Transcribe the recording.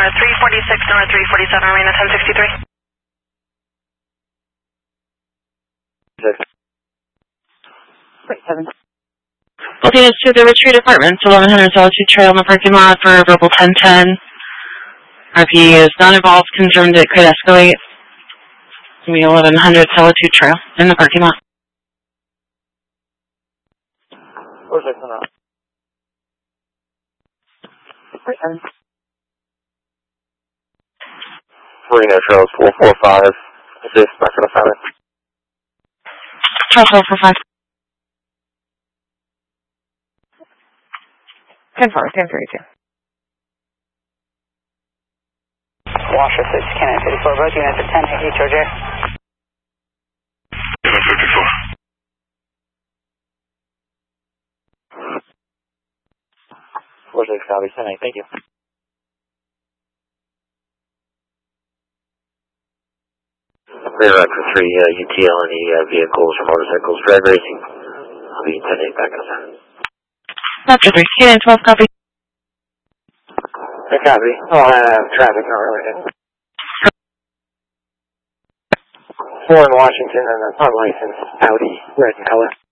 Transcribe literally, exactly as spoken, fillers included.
uh, three forty-six North, three forty-seven, Arena ten sixty-three. Seven. Okay, it's to the Retreat Apartments, eleven hundred Solitude Trail in the parking lot for verbal ten ten. R P is not involved, concerned it could escalate. It's going to be eleven hundred Solitude Trail in the parking lot. Where's that coming out? Seven. Reno Trails four four five. Is this not going to find it? Trail four four five. ten four, ten thirty-two. Washer six, K nine fifty-four, both units at ten eight H O J. ten fifty-four. four six, copy, ten eight, thank you. Clear out for three uh, U T L, any uh, vehicles or motorcycles, drag racing. I'll be ten eight back in a second. That's three. K nine twelve, copy. Hey, copy. I'll have traffic on right. Four in Washington and an unlicensed Audi, red in color.